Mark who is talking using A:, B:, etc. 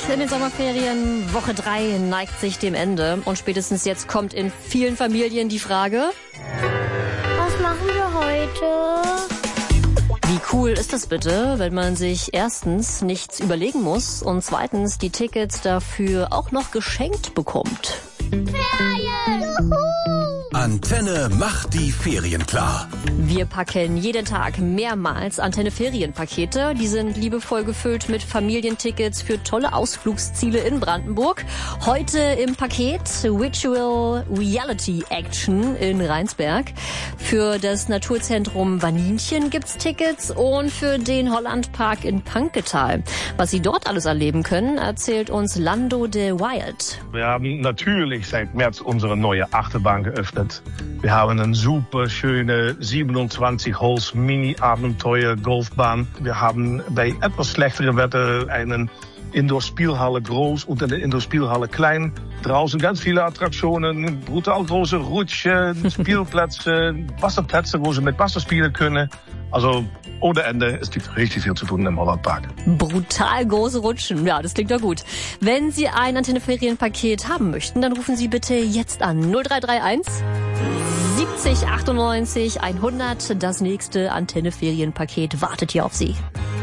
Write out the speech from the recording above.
A: in den Sommerferien. Woche 3 neigt sich dem Ende. Und spätestens jetzt kommt in vielen Familien die Frage:
B: Was machen wir heute?
A: Wie cool ist das bitte, wenn man sich erstens nichts überlegen muss und zweitens die Tickets dafür auch noch geschenkt bekommt?
B: Ferien! Juhu!
C: Antenne macht die Ferien klar.
A: Wir packen jeden Tag mehrmals Antenne-Ferienpakete. Die sind liebevoll gefüllt mit Familientickets für tolle Ausflugsziele in Brandenburg. Heute im Paket Virtual Reality Action in Rheinsberg. Für das Naturzentrum Waninchen gibt's Tickets und für den Hollandpark in Panketal. Was Sie dort alles erleben können, erzählt uns Lando de Wild.
D: Wir haben natürlich seit März unsere neue Achterbahn geöffnet. Wir haben eine super schöne 27 Holes Mini-Abenteuer Golfbahn. Wir haben bei etwas schlechterem Wetter einen Indoor-Spielhalle groß und eine Indoor-Spielhalle klein. Draußen ganz viele Attraktionen, brutal große Rutschen, Spielplätze, Wasserplätze, wo sie mit Wasser spielen können. Also ohne Ende, es gibt richtig viel zu tun im Hollandpark.
A: Brutal große Rutschen, ja, das klingt doch gut. Wenn Sie ein Antenne-Ferienpaket haben möchten, dann rufen Sie bitte jetzt an 0331 70 98 100. Das nächste Antenne-Ferienpaket wartet hier auf Sie.